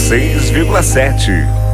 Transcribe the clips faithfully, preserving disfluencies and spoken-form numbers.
seis vírgula sete.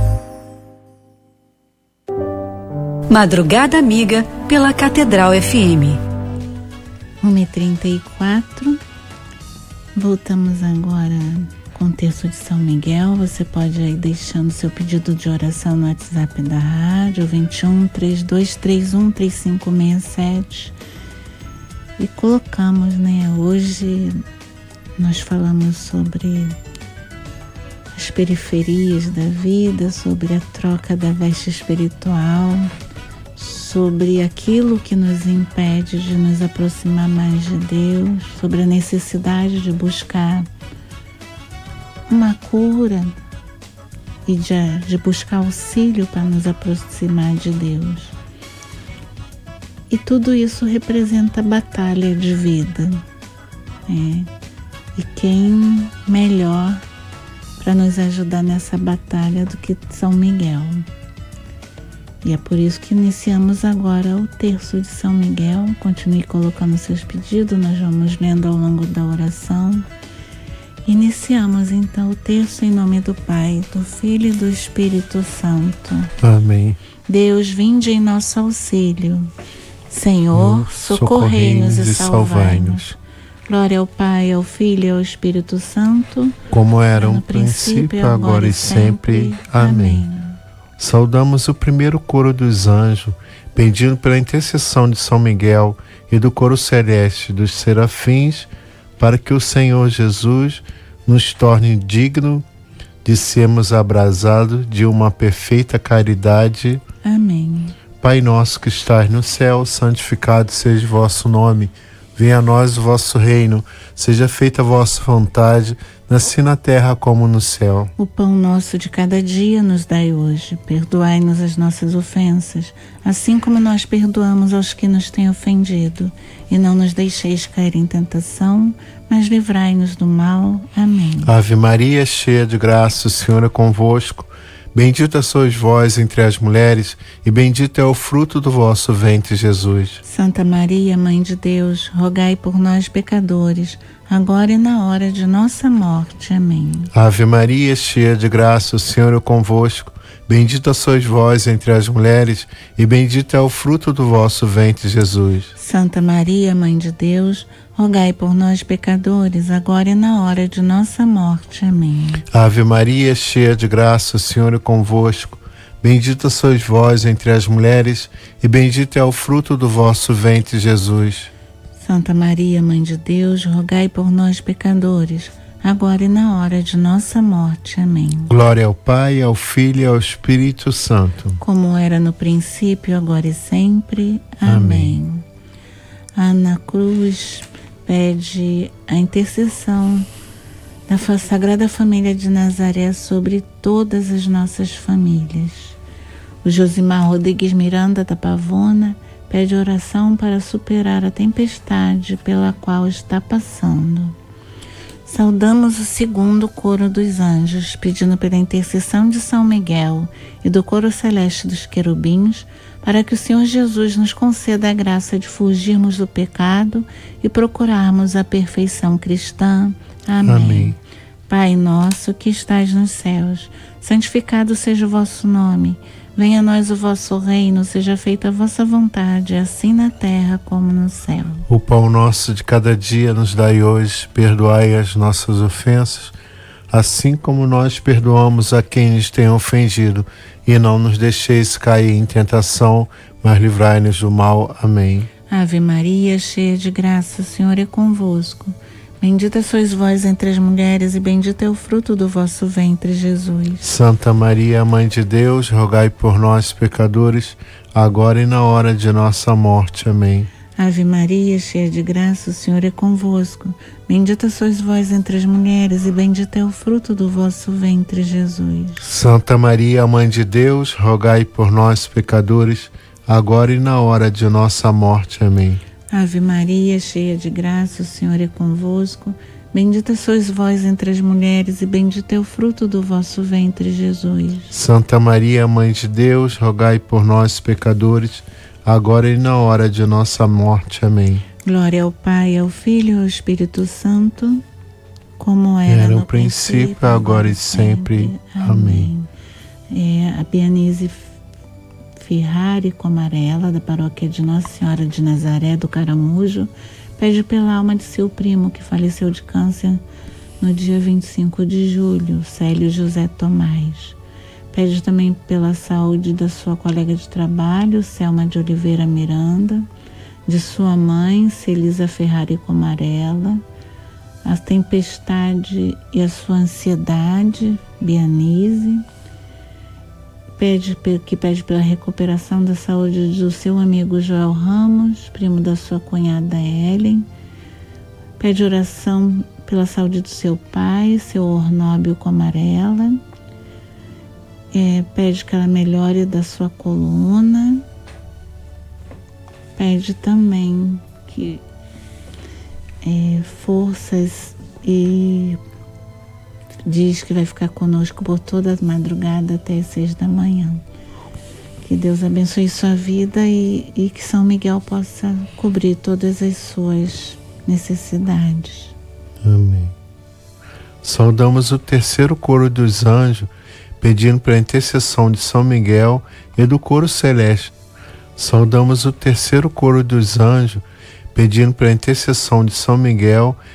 Madrugada Amiga pela Catedral F M. uma e trinta e quatro. Voltamos agora com o terço de São Miguel. Você pode ir deixando seu pedido de oração no WhatsApp da rádio, vinte e um, trinta e dois, trinta e um, trinta e cinco, sessenta e sete. E colocamos, né? Hoje nós falamos sobre as periferias da vida, sobre a troca da veste espiritual, sobre aquilo que nos impede de nos aproximar mais de Deus, sobre a necessidade de buscar uma cura e de, de buscar auxílio para nos aproximar de Deus. E tudo isso representa batalha de vida. Né? E quem melhor para nos ajudar nessa batalha do que São Miguel? E é por isso que iniciamos agora o terço de São Miguel. Continue colocando seus pedidos, nós vamos lendo ao longo da oração. Iniciamos então o terço em nome do Pai, do Filho e do Espírito Santo. Amém. Deus, vinde em nosso auxílio. Senhor, socorrei-nos e salvai-nos. Glória ao Pai, ao Filho e ao Espírito Santo, como era no princípio, agora e sempre. Amém. Saudamos o primeiro coro dos anjos, pedindo pela intercessão de São Miguel e do coro celeste dos serafins, para que o Senhor Jesus nos torne digno de sermos abrasados de uma perfeita caridade. Amém. Pai nosso que estás no céu, santificado seja o vosso nome. Venha a nós o vosso reino, seja feita a vossa vontade, assim na terra como no céu. O pão nosso de cada dia nos dai hoje. Perdoai-nos as nossas ofensas, assim como nós perdoamos aos que nos têm ofendido. E não nos deixeis cair em tentação, mas livrai-nos do mal. Amém. Ave Maria, cheia de graça, o Senhor é convosco. Bendita sois vós entre as mulheres, e bendito é o fruto do vosso ventre, Jesus. Santa Maria, Mãe de Deus, rogai por nós, pecadores, agora e na hora de nossa morte. Amém. Ave Maria, cheia de graça, o Senhor é convosco. Bendita sois vós entre as mulheres, e bendito é o fruto do vosso ventre, Jesus. Santa Maria, Mãe de Deus, rogai por nós, pecadores, agora e na hora de nossa morte. Amém. Ave Maria, cheia de graça, o Senhor é convosco. Bendita sois vós entre as mulheres, e bendito é o fruto do vosso ventre, Jesus. Santa Maria, Mãe de Deus, rogai por nós, pecadores, agora e na hora de nossa morte. Amém. Glória ao Pai, ao Filho e ao Espírito Santo. Como era no princípio, agora e sempre. Amém. Amém. Ana Cruz pede a intercessão da Sagrada Família de Nazaré sobre todas as nossas famílias. O Josimar Rodrigues Miranda da Pavona pede oração para superar a tempestade pela qual está passando. Saudamos o segundo coro dos anjos, pedindo pela intercessão de São Miguel e do coro celeste dos querubins, para que o Senhor Jesus nos conceda a graça de fugirmos do pecado e procurarmos a perfeição cristã. Amém. Amém. Pai nosso que estais nos céus, santificado seja o vosso nome. Venha a nós o vosso reino, seja feita a vossa vontade, assim na terra como no céu. O pão nosso de cada dia nos dai hoje, perdoai as nossas ofensas, assim como nós perdoamos a quem nos tem ofendido, e não nos deixeis cair em tentação, mas livrai-nos do mal. Amém. Ave Maria, cheia de graça, o Senhor é convosco. Bendita sois vós entre as mulheres, e bendito é o fruto do vosso ventre, Jesus. Santa Maria, Mãe de Deus, rogai por nós, pecadores, agora e na hora de nossa morte. Amém. Ave Maria, cheia de graça, o Senhor é convosco. Bendita sois vós entre as mulheres, e bendito é o fruto do vosso ventre, Jesus. Santa Maria, Mãe de Deus, rogai por nós, pecadores, agora e na hora de nossa morte. Amém. Ave Maria, cheia de graça, o Senhor é convosco. Bendita sois vós entre as mulheres, e bendito é o fruto do vosso ventre, Jesus. Santa Maria, Mãe de Deus, rogai por nós, pecadores, agora e na hora de nossa morte. Amém. Glória ao Pai, ao Filho e ao Espírito Santo. como era, era no no princípio, princípio, agora e sempre. Amém. É, a Bianise Ferrari Comarela, da paróquia de Nossa Senhora de Nazaré do Caramujo, pede pela alma de seu primo que faleceu de câncer no dia vinte e cinco de julho, Célio José Tomás. Pede também pela saúde da sua colega de trabalho, Selma de Oliveira Miranda, de sua mãe, Celisa Ferrari Comarela, a tempestade e a sua ansiedade, Bianise. Pede, que pede pela recuperação da saúde do seu amigo Joel Ramos, primo da sua cunhada Ellen. Pede oração pela saúde do seu pai, seu Ornóbio Comarela. É, pede que ela melhore da sua coluna. Pede também que é, forças e diz que vai ficar conosco por toda a madrugada até as seis da manhã. Que Deus abençoe sua vida e, e que São Miguel possa cobrir todas as suas necessidades. Amém. Saudamos o terceiro coro dos anjos, pedindo pela intercessão de São Miguel e do coro celeste. Saudamos o terceiro coro dos anjos, pedindo pela intercessão de São Miguel